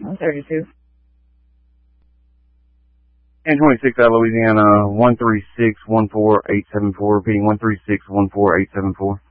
132. And 26 out of Louisiana, 136-14874, repeating 136-14874.